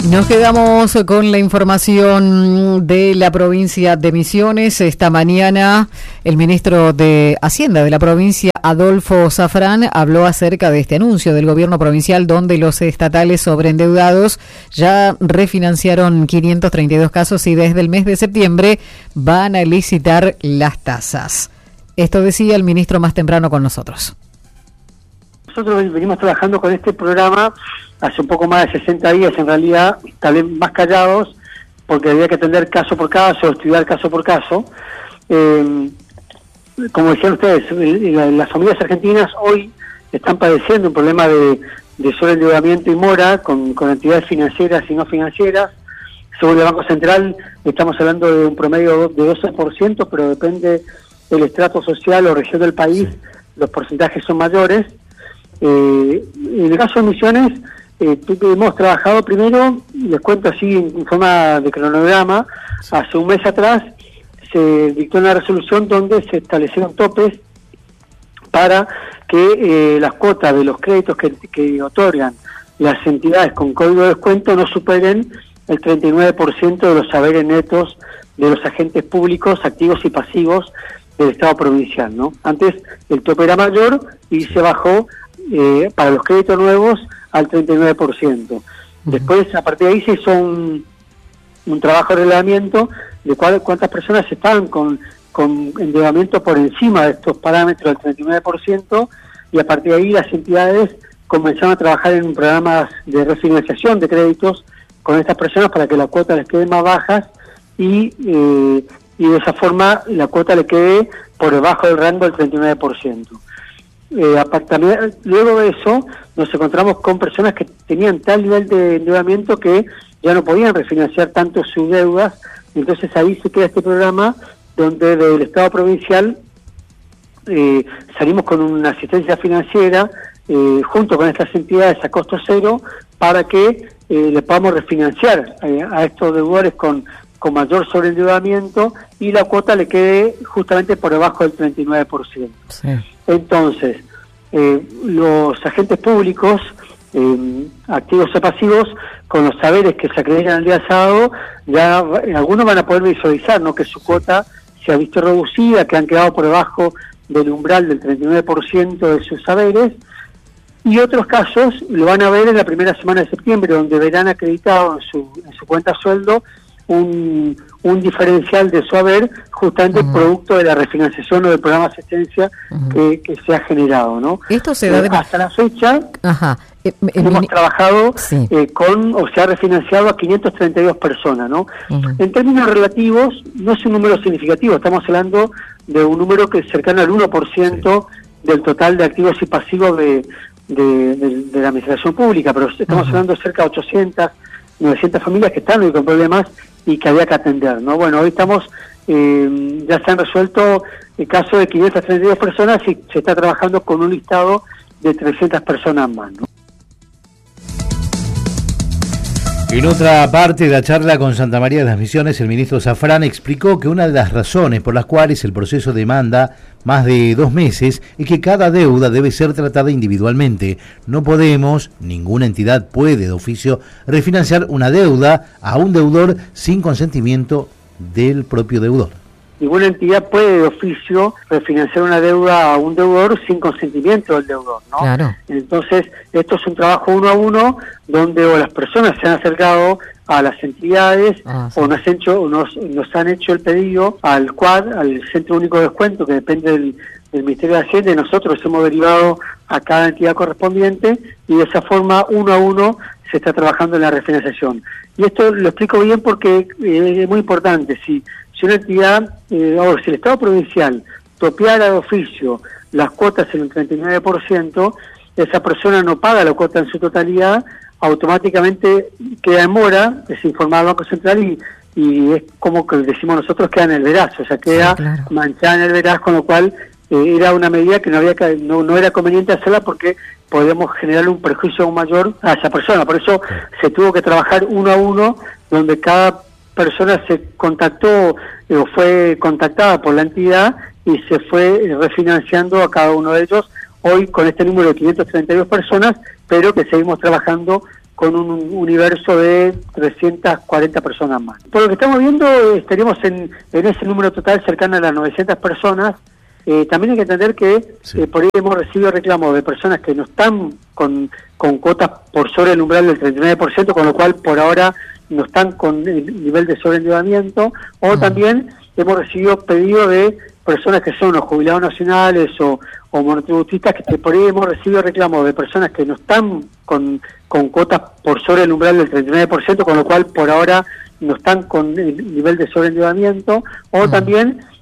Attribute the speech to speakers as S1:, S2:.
S1: Nos quedamos con la información de la provincia de Misiones. Esta mañana el ministro de Hacienda de la provincia, Adolfo Zafrán, habló acerca de este anuncio del gobierno provincial donde los estatales sobreendeudados ya refinanciaron 532 casos y desde el mes de septiembre van a licitar las tasas. Esto decía el ministro más temprano con nosotros.
S2: Nosotros venimos trabajando con este programa hace un poco más de 60 días, en realidad, tal vez más callados, porque había que atender caso por caso, estudiar caso por caso. Como decían ustedes, las familias argentinas hoy están padeciendo un problema de sobreendeudamiento y mora con entidades financieras y no financieras. Según el Banco Central, estamos hablando de un promedio de 12%, pero depende del estrato social o región del país, los porcentajes son mayores. En el caso de Misiones, hemos trabajado primero, les cuento así en forma de cronograma, hace un mes atrás se dictó una resolución donde se establecieron topes para que las cuotas de los créditos que otorgan las entidades con código de descuento no superen el 39% de los saberes netos de los agentes públicos activos y pasivos del Estado provincial, ¿no? Antes el tope era mayor y se bajó para los créditos nuevos al 39%. Después, a partir de ahí se hizo un trabajo de reglamento de cuántas personas estaban con endeudamiento por encima de estos parámetros del 39%, y a partir de ahí las entidades comenzaron a trabajar en programas de refinanciación de créditos con estas personas para que la cuota les quede más bajas y de esa forma la cuota le quede por debajo del rango del 39%. Luego de eso nos encontramos con personas que tenían tal nivel de endeudamiento que ya no podían refinanciar tanto sus deudas, entonces ahí se queda este programa donde del Estado provincial salimos con una asistencia financiera junto con estas entidades a costo cero para que le podamos refinanciar a estos deudores con mayor sobreendeudamiento y la cuota le quede justamente por debajo del 39%. Sí. Entonces, los agentes públicos, activos o pasivos, con los saberes que se acreditan el día sábado, ya algunos van a poder visualizar, ¿no?, que su cuota se ha visto reducida, que han quedado por debajo del umbral del 39% de sus saberes, y otros casos lo van a ver en la primera semana de septiembre, donde verán acreditado en su cuenta sueldo un diferencial de su haber, justamente producto de la refinanciación o del programa de asistencia que se ha generado, ¿no?
S1: Esto se da
S2: hasta la fecha hemos trabajado o se ha refinanciado a 532 personas, ¿no? En términos relativos no es un número significativo, estamos hablando de un número que es cercano al 1% del total de activos y pasivos de la administración pública, pero estamos hablando de cerca de 800, 900 familias que están hoy con problemas y que había que atender, ¿no? Bueno, hoy estamos, ya se han resuelto el caso de 532 personas y se está trabajando con un listado de 300 personas más, ¿no?
S3: En otra parte de la charla con Santa María de las Misiones, el ministro Zafrán explicó que una de las razones por las cuales el proceso demanda más de 2 meses es que cada deuda debe ser tratada individualmente. No podemos, ninguna entidad puede de oficio refinanciar una deuda a un deudor sin consentimiento del propio deudor.
S2: Ninguna entidad puede de oficio refinanciar una deuda a un deudor sin consentimiento del deudor, ¿no? Claro. Entonces, esto es un trabajo uno a uno, donde o las personas se han acercado a las entidades o nos han hecho el pedido al CUAD, al Centro Único de Descuento, que depende del Ministerio de Hacienda, y nosotros hemos derivado a cada entidad correspondiente, y de esa forma, uno a uno, se está trabajando en la refinanciación. Y esto lo explico bien porque es muy importante. Si una entidad, si el Estado provincial topeara de oficio las cuotas en el 39%, esa persona no paga la cuota en su totalidad, automáticamente queda en mora, es informado al Banco Central y es como que decimos nosotros, queda en el veraz, o sea, queda manchada en el veraz, con lo cual era una medida que no era conveniente hacerla porque podíamos generar un perjuicio aún mayor a esa persona. Por eso se tuvo que trabajar uno a uno, donde cada persona se contactó o fue contactada por la entidad y se fue refinanciando a cada uno de ellos, hoy con este número de 532 personas, pero que seguimos trabajando con un universo de 340 personas más. Por lo que estamos viendo, estaríamos en ese número total cercano a las 900 personas. También hay que entender que por ahí hemos recibido reclamos de personas que no están con cuotas por sobre el umbral del 39%, con lo cual por ahora no están con el nivel de sobreendeudamiento, o también hemos recibido pedidos de personas que son los jubilados nacionales o monotributistas, que por ahí hemos recibido reclamos de personas que no están con cuotas por sobre el umbral del 39%, con lo cual por ahora no están con el nivel de sobreendeudamiento, o también